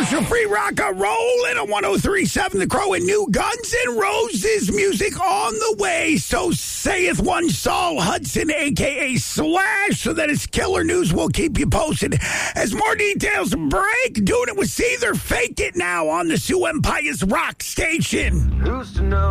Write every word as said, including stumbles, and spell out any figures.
Commercial free rock and roll in a one oh three point seven The Crow and new Guns N' Roses music on the way. So saith one Saul Hudson, a k a. Slash, so that it's killer news. We'll keep you posted as more details break. Doing it with Seether, Fake It Now on the Sioux Empire's Rock Station. Who's to know?